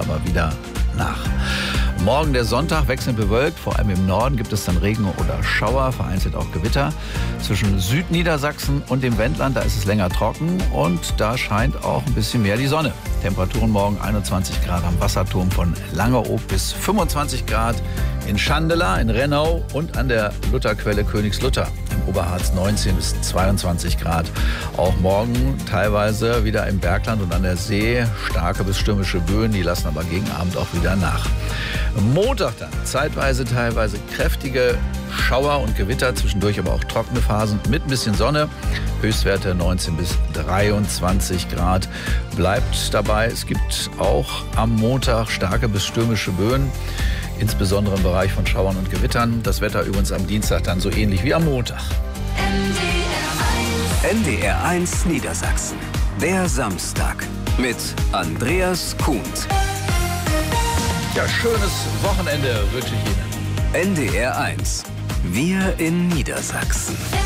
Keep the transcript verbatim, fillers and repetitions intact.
aber wieder nach. Morgen der Sonntag, wechselnd bewölkt, vor allem im Norden gibt es dann Regen oder Schauer, vereinzelt auch Gewitter. Zwischen Südniedersachsen und dem Wendland, da ist es länger trocken und da scheint auch ein bisschen mehr die Sonne. Temperaturen morgen einundzwanzig Grad am Wasserturm von Langeoog bis fünfundzwanzig Grad in Schandela, in Rennau und an der Lutherquelle Königslutter. Im Oberharz neunzehn bis zweiundzwanzig Grad. Auch morgen teilweise wieder im Bergland und an der See starke bis stürmische Böen, die lassen aber gegen Abend auch wieder nach. Montag dann zeitweise teilweise kräftige Schauer und Gewitter, zwischendurch aber auch trockene Phasen mit ein bisschen Sonne. Höchstwerte neunzehn bis dreiundzwanzig Grad. Bleibt dabei, es gibt auch am Montag starke bis stürmische Böen, insbesondere im Bereich von Schauern und Gewittern. Das Wetter übrigens am Dienstag dann so ähnlich wie am Montag. N D R eins Niedersachsen. Der Samstag mit Andreas Kuhnt. Ja, schönes Wochenende wünsche ich Ihnen. N D R eins. Wir in Niedersachsen.